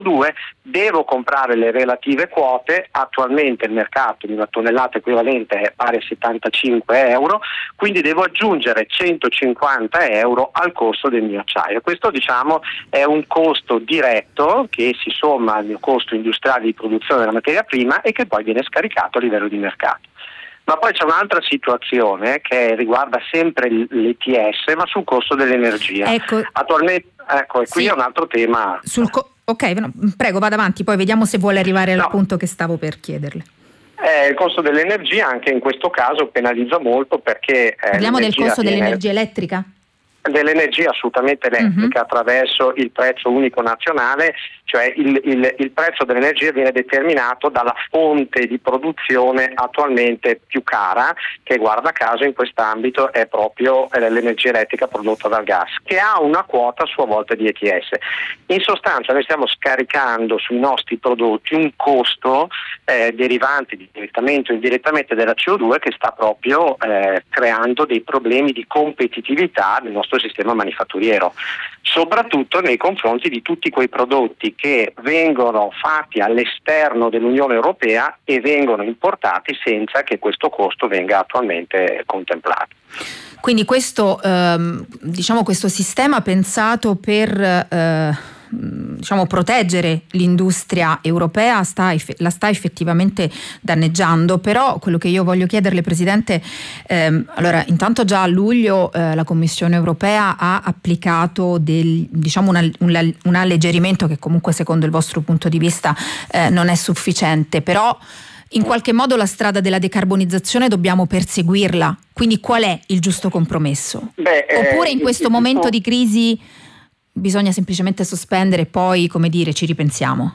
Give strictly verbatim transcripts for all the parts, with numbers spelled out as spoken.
due, devo comprare le relative quote. Attualmente il mercato di una tonnellata equivalente è pari a settantacinque euro, quindi devo aggiungere centocinquanta euro al costo del mio acciaio. Questo, diciamo, è un costo diretto che si somma al mio costo industriale di produzione della materia prima e che poi viene scaricato a livello di mercato. Ma poi c'è un'altra situazione che riguarda sempre l'E T S, ma sul costo dell'energia. Ecco. Attualmente, ecco, e qui sì. è un altro tema. Sul co- ok, no, prego, vada avanti, poi vediamo se vuole arrivare al No. punto che stavo per chiederle. Eh, il costo dell'energia anche in questo caso penalizza molto, perché eh, parliamo del costo viene... dell'energia elettrica? Dell'energia assolutamente elettrica, uh-huh. attraverso il prezzo unico nazionale, cioè il, il, il prezzo dell'energia viene determinato dalla fonte di produzione attualmente più cara, che guarda caso in quest'ambito è proprio eh, l'energia elettrica prodotta dal gas, che ha una quota a sua volta di E T S. In sostanza noi stiamo scaricando sui nostri prodotti un costo eh, derivante direttamente o indirettamente della C O due che sta proprio eh, creando dei problemi di competitività del nostro sistema manifatturiero, soprattutto nei confronti di tutti quei prodotti che vengono fatti all'esterno dell'Unione Europea e vengono importati senza che questo costo venga attualmente contemplato. Quindi questo, ehm, diciamo, questo sistema pensato per eh, diciamo proteggere l'industria europea sta, la sta effettivamente danneggiando. Però quello che io voglio chiederle, Presidente, ehm, allora intanto già a luglio eh, la Commissione Europea ha applicato del, diciamo una, un, un alleggerimento che comunque secondo il vostro punto di vista eh, non è sufficiente, però in qualche modo la strada della decarbonizzazione dobbiamo perseguirla, quindi qual è il giusto compromesso? Beh, Oppure in eh, questo il, momento il, di crisi bisogna semplicemente sospendere e poi, come dire, ci ripensiamo?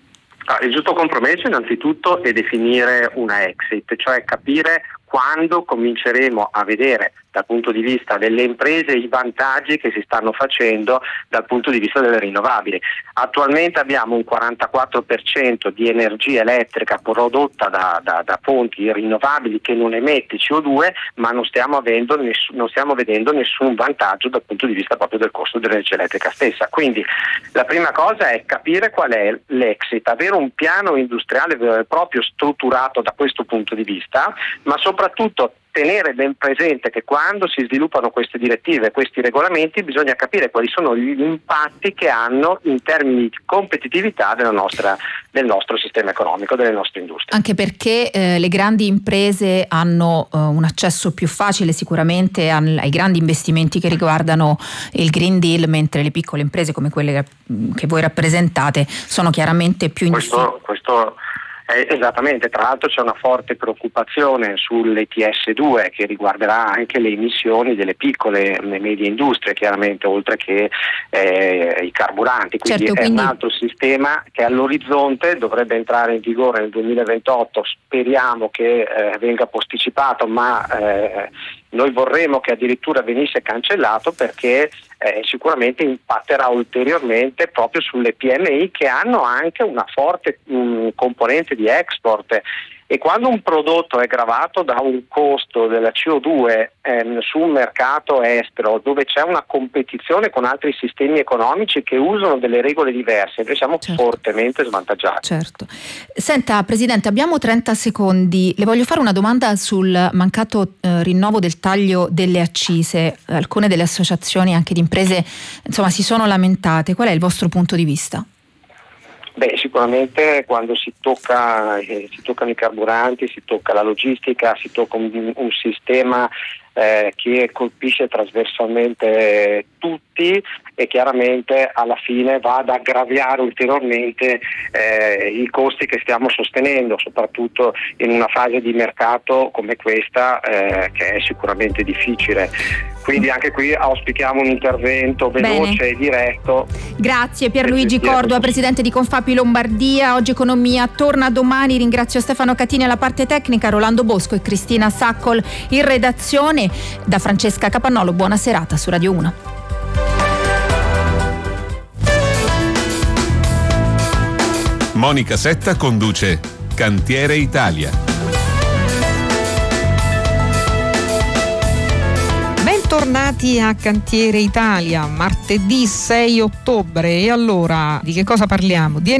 Il giusto compromesso innanzitutto è definire una exit, cioè capire quando cominceremo a vedere dal punto di vista delle imprese i vantaggi che si stanno facendo dal punto di vista delle rinnovabili. Attualmente abbiamo un quarantaquattro per cento di energia elettrica prodotta da, da, da fonti rinnovabili che non emette C O due, ma non stiamo, avendo ness- non stiamo vedendo nessun vantaggio dal punto di vista proprio del costo dell'energia elettrica stessa. Quindi la prima cosa è capire qual è l'exit, avere un piano industriale vero e proprio strutturato da questo punto di vista, ma soprattutto tenere ben presente che quando si sviluppano queste direttive, questi regolamenti, bisogna capire quali sono gli impatti che hanno in termini di competitività della nostra, del nostro sistema economico, delle nostre industrie. Anche perché eh, le grandi imprese hanno eh, un accesso più facile sicuramente al, ai grandi investimenti che riguardano il Green Deal, mentre le piccole imprese come quelle che, che voi rappresentate sono chiaramente più in questo, questo Eh, esattamente, tra l'altro c'è una forte preoccupazione sull'E T S due che riguarderà anche le emissioni delle piccole e medie industrie, chiaramente, oltre che eh, i carburanti, quindi certo, è quindi... un altro sistema che all'orizzonte dovrebbe entrare in vigore nel duemilaventotto, speriamo che eh, venga posticipato, ma eh, noi vorremmo che addirittura venisse cancellato, perché eh, sicuramente impatterà ulteriormente proprio sulle P M I che hanno anche una forte mh, componente di export. E quando un prodotto è gravato da un costo della C O due ehm, su un mercato estero dove c'è una competizione con altri sistemi economici che usano delle regole diverse, noi siamo certo. fortemente svantaggiati. Certo. Senta, Presidente, abbiamo trenta secondi. Le voglio fare una domanda sul mancato eh, rinnovo del taglio delle accise. Alcune delle associazioni anche di imprese, insomma, si sono lamentate. Qual è il vostro punto di vista? Beh, sicuramente quando si tocca eh, si toccano i carburanti, si tocca la logistica, si tocca un, un sistema eh, che colpisce trasversalmente eh, tutti e chiaramente alla fine va ad aggravare ulteriormente eh, i costi che stiamo sostenendo, soprattutto in una fase di mercato come questa eh, che è sicuramente difficile. Quindi anche qui auspichiamo un intervento veloce Bene. e diretto. Grazie Pierluigi Cordua, Presidente di Confapi Lombardia. Oggi Economia torna domani. Ringrazio Stefano Catini alla parte tecnica, Rolando Bosco e Cristina Saccol in redazione. Da Francesca Capannolo, buona serata su Radio uno. Monica Setta conduce Cantiere Italia. Bentornati a Cantiere Italia, martedì sei ottobre. E allora, di che cosa parliamo? Di